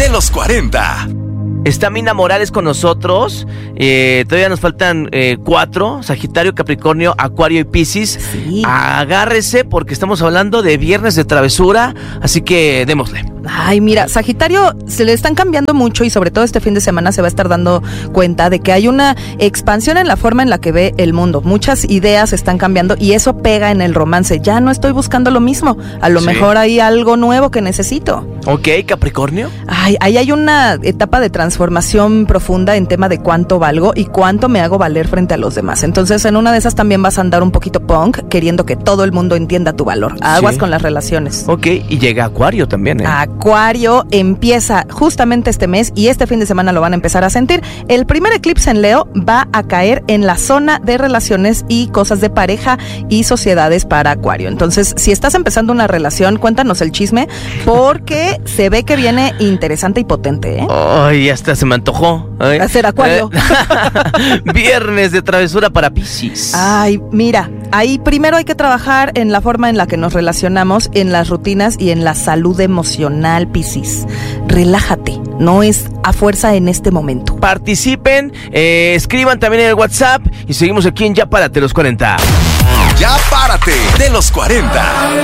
de los 40. Está Mina Morales con nosotros. Todavía nos faltan 4: Sagitario, Capricornio, Acuario y Piscis. Sí. Agárrese porque estamos hablando de viernes de travesura, así que démosle. Ay, mira, Sagitario se le están cambiando mucho y sobre todo este fin de semana se va a estar dando cuenta de que hay una expansión en la forma en la que ve el mundo. Muchas ideas están cambiando y eso pega en el romance. Ya no estoy buscando lo mismo. A lo mejor hay algo nuevo que necesito. Ok, Capricornio. Ay, ahí hay una etapa de transformación profunda en tema de cuánto valgo y cuánto me hago valer frente a los demás. Entonces, en una de esas también vas a andar un poquito punk, queriendo que todo el mundo entienda tu valor. Aguas con las relaciones. Ok, y llega Acuario también, Acuario empieza justamente este mes y este fin de semana lo van a empezar a sentir. El primer eclipse en Leo va a caer en la zona de relaciones y cosas de pareja y sociedades para Acuario. Entonces, si estás empezando una relación, cuéntanos el chisme porque se ve que viene interesante y potente, ¿eh? Ay, hasta se me antojó. Hacer Acuario. Viernes de travesura para Piscis. Ay, mira, ahí primero hay que trabajar en la forma en la que nos relacionamos, en las rutinas y en la salud emocional, Piscis. Relájate, no es a fuerza en este momento. Participen, escriban también en el WhatsApp y seguimos aquí en Ya Párate los 40. Ya Párate de los 40.